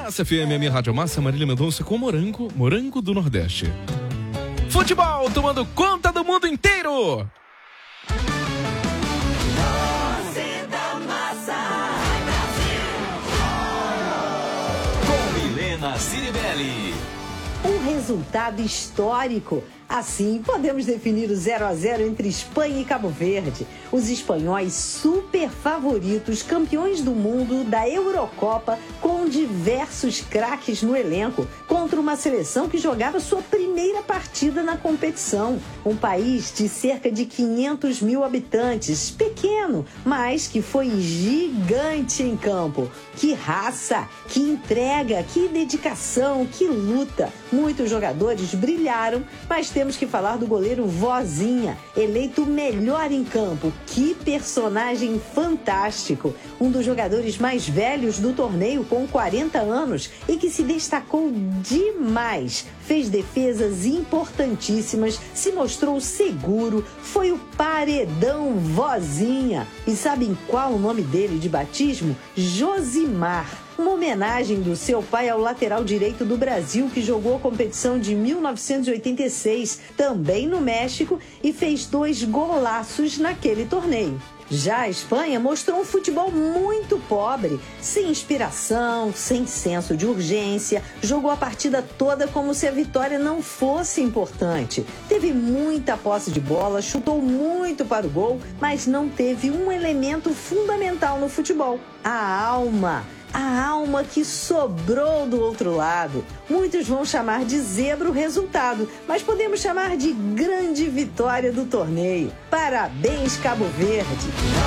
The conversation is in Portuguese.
Massa FM, a minha Rádio Massa, Marília Mendonça com Morango do Nordeste. Futebol tomando conta do mundo inteiro. Com Milena Ciribelli. Um resultado histórico. Assim, podemos definir o 0-0 entre Espanha e Cabo Verde. Os espanhóis super favoritos, campeões do mundo da Eurocopa, com diversos craques no elenco, contra uma seleção que jogava sua primeira partida na competição. Um país de cerca de 500 mil habitantes, pequeno, mas que foi gigante em campo. Que raça, que entrega, que dedicação, que luta. Muitos jogadores brilharam, mas temos que falar do goleiro Vozinha, eleito o melhor em campo. Que personagem fantástico! Um dos jogadores mais velhos do torneio, com 40 anos, e que se destacou demais. Fez defesas importantíssimas, se mostrou seguro, foi o paredão Vozinha. E sabem qual o nome dele de batismo? Josimar. Uma homenagem do seu pai ao lateral direito do Brasil, que jogou a competição de 1986, também no México, e fez 2 golaços naquele torneio. Já a Espanha mostrou um futebol muito pobre, sem inspiração, sem senso de urgência, jogou a partida toda como se a vitória não fosse importante. Teve muita posse de bola, chutou muito para o gol, mas não teve um elemento fundamental no futebol: a alma que sobrou do outro lado. Muitos vão chamar de zebra o resultado, mas podemos chamar de grande vitória do torneio. Parabéns, Cabo Verde!